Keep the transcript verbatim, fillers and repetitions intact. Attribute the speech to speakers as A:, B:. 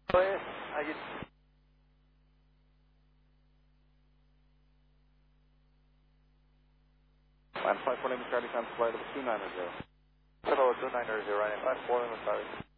A: Yes, I get. Line five four, name is Charlie, time flight of two nine zero. Hello, two nine zero, running five four, name is Charlie.